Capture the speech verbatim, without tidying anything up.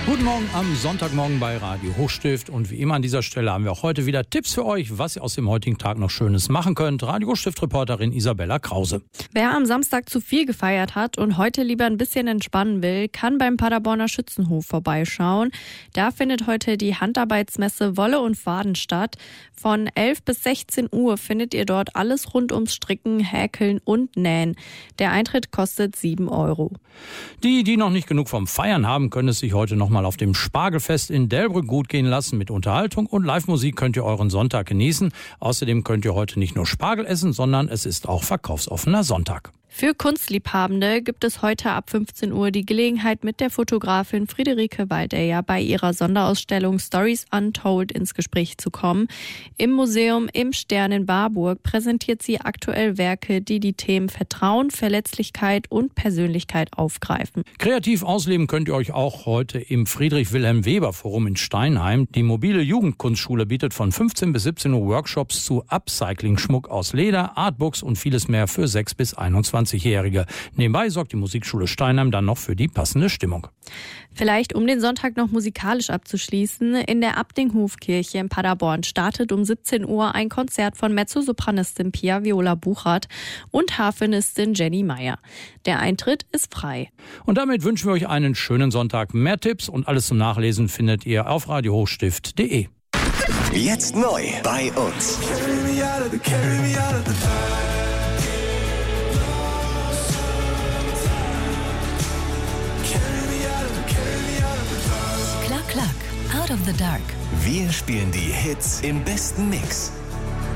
Guten Morgen am Sonntagmorgen bei Radio Hochstift und wie immer an dieser Stelle haben wir auch heute wieder Tipps für euch, was ihr aus dem heutigen Tag noch Schönes machen könnt. Radio Hochstift-Reporterin Isabella Krause. Wer am Samstag zu viel gefeiert hat und heute lieber ein bisschen entspannen will, kann beim Paderborner Schützenhof vorbeischauen. Da findet heute die Handarbeitsmesse Wolle und Faden statt. Von elf bis sechzehn Uhr findet ihr dort alles rund ums Stricken, Häkeln und Nähen. Der Eintritt kostet sieben Euro. Die, die noch nicht genug vom Feiern haben, können es sich heute noch mal auf dem Spargelfest in Delbrück gut gehen lassen. Mit Unterhaltung und Live-Musik könnt ihr euren Sonntag genießen. Außerdem könnt ihr heute nicht nur Spargel essen, sondern es ist auch verkaufsoffener Sonntag. Für Kunstliebhabende gibt es heute ab fünfzehn Uhr die Gelegenheit, mit der Fotografin Friederike Waldeyer bei ihrer Sonderausstellung Stories Untold ins Gespräch zu kommen. Im Museum im Stern in Warburg präsentiert sie aktuell Werke, die die Themen Vertrauen, Verletzlichkeit und Persönlichkeit aufgreifen. Kreativ ausleben könnt ihr euch auch heute im Friedrich-Wilhelm-Weber-Forum in Steinheim. Die mobile Jugendkunstschule bietet von fünfzehn bis siebzehn Uhr Workshops zu Upcycling-Schmuck aus Leder, Artbooks und vieles mehr für sechs bis einundzwanzig Jährige. Nebenbei sorgt die Musikschule Steinheim dann noch für die passende Stimmung. Vielleicht, um den Sonntag noch musikalisch abzuschließen, in der Abdinghofkirche in Paderborn startet um siebzehn Uhr ein Konzert von Mezzosopranistin Pia Viola Buchert und Harfenistin Jenny Meyer. Der Eintritt ist frei. Und damit wünschen wir euch einen schönen Sonntag. Mehr Tipps und alles zum Nachlesen findet ihr auf radio hochstift punkt de. Jetzt neu bei uns. Klack, Klack, Out of the Dark. Wir spielen die Hits im besten Mix.